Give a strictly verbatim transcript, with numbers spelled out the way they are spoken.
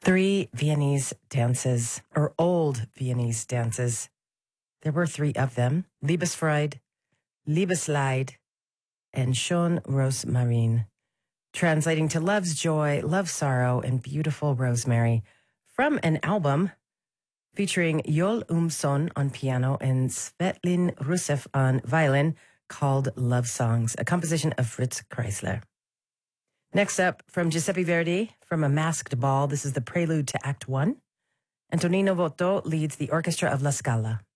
Three Viennese dances, or old Viennese dances. There were three of them: Liebesfreude, Liebesleid, and Schon Rosmarin, translating to Love's Joy, Love's Sorrow, and Beautiful Rosemary, from an album featuring Joel Umson on piano and Svetlin Rusev on violin called Love Songs, a composition of Fritz Kreisler. Next up, from Giuseppe Verdi, from A Masked Ball, this is the prelude to Act One. Antonino Votto leads the orchestra of La Scala.